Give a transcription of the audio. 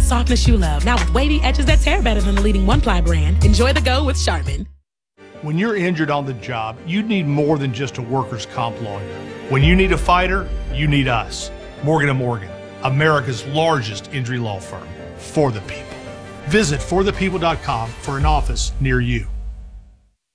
softness you love. Now with wavy edges that tear better than the leading one-ply brand. Enjoy the go with Charmin. When you're injured on the job, you need more than just a workers' comp lawyer. When you need a fighter, you need us. Morgan & Morgan, America's largest injury law firm. For the people. Visit forthepeople.com for an office near you.